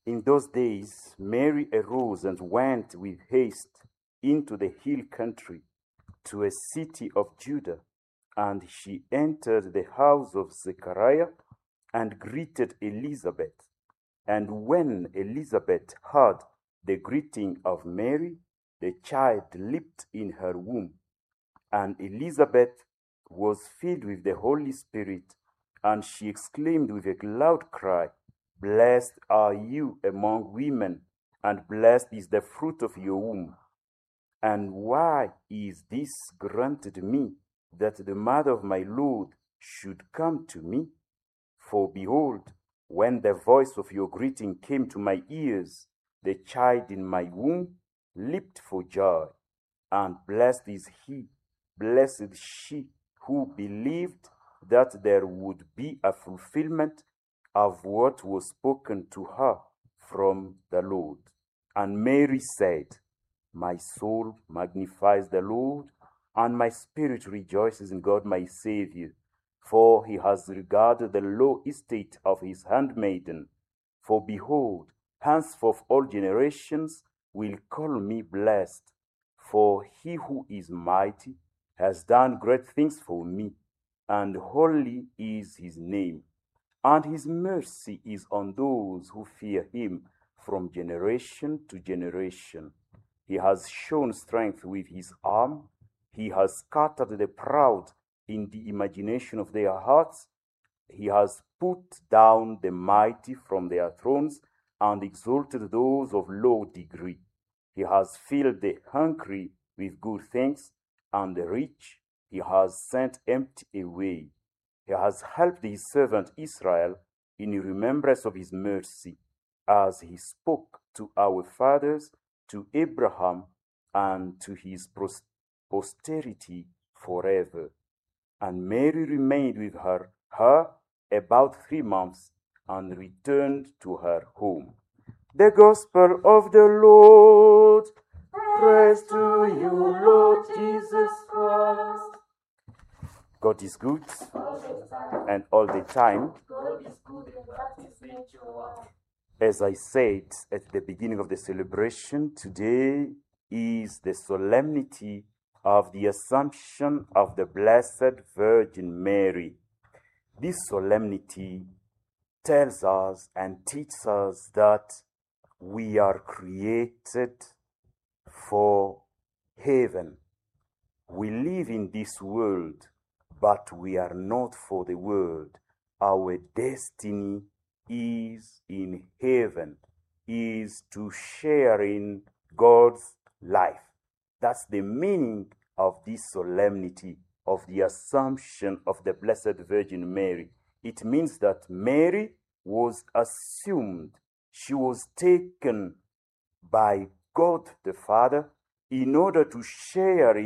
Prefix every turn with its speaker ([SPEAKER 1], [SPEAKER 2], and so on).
[SPEAKER 1] In those days, Mary arose and went with haste into the hill country to a city of Judah, and she entered the house of Zechariah and greeted Elizabeth. And when Elizabeth heard the greeting of Mary, the child leaped in her womb. And Elizabeth was filled with the Holy Spirit, and she exclaimed with a loud cry, "Blessed are you among women, and blessed is the fruit of your womb. And why is this granted me, that the mother of my Lord should come to me? For behold, when the voice of your greeting came to my ears, the child in my womb leaped for joy. And blessed is she who believed that there would be a fulfillment of what was spoken to her from the Lord." And Mary said, "My soul magnifies the Lord, and my spirit rejoices in God my Savior, for he has regarded the low estate of his handmaiden. For behold, henceforth all generations will call me blessed, for he who is mighty has done great things for me, and holy is his name. And his mercy is on those who fear him from generation to generation. He has shown strength with his arm. He has scattered the proud in the imagination of their hearts. He has put down the mighty from their thrones and exalted those of low degree. He has filled the hungry with good things, and the rich he has sent empty away. He has helped his servant Israel in remembrance of his mercy, as he spoke to our fathers, to Abraham, and to his posterity forever." And Mary remained with her about 3 months and returned to her home. The Gospel of the Lord. Praise to you, Lord Jesus Christ. God is good, and all the time.
[SPEAKER 2] God is good, and that is nature.
[SPEAKER 1] As I said at the beginning of the celebration, today is the solemnity of the Assumption of the Blessed Virgin Mary. This solemnity tells us and teaches us that we are created for heaven. We live in this world, but we are not for the world. Our destiny is in heaven, is to share in God's life. That's the meaning of this solemnity of the Assumption of the Blessed Virgin Mary. It means that Mary was assumed. She was taken by God the Father in order to share in